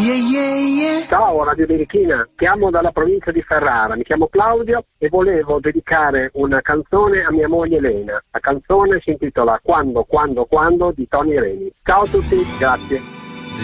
Ciao Radio Birichina, chiamo dalla provincia di Ferrara, mi chiamo Claudio e volevo dedicare una canzone a mia moglie Elena. La canzone si intitola Quando di Tony Reni. Ciao a tutti, grazie.